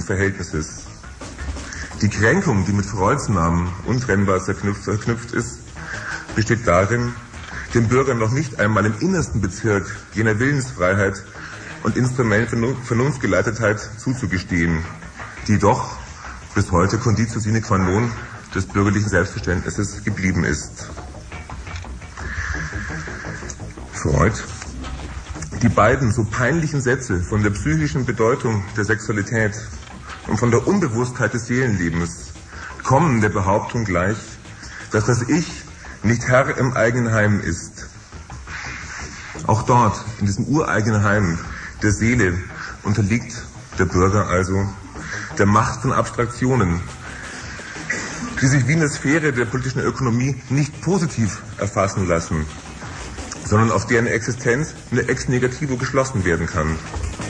Verhältnisses. Die Kränkung, die mit Freuds Namen untrennbar verknüpft ist, besteht darin, dem Bürger noch nicht einmal im innersten Bezirk jener Willensfreiheit und instrumentelle Vernunftgeleitetheit zuzugestehen, die doch bis heute Conditio sine qua non des bürgerlichen Selbstverständnisses geblieben ist. Freud. Die beiden so peinlichen Sätze von der psychischen Bedeutung der Sexualität und von der Unbewusstheit des Seelenlebens kommen der Behauptung gleich, dass das Ich nicht Herr im eigenen Heim ist. Auch dort, in diesem ureigenen Heim der Seele, unterliegt der Bürger also der Macht von Abstraktionen, die sich wie in der Sphäre der politischen Ökonomie nicht positiv erfassen lassen, sondern auf deren Existenz in der Ex negativo geschlossen werden kann.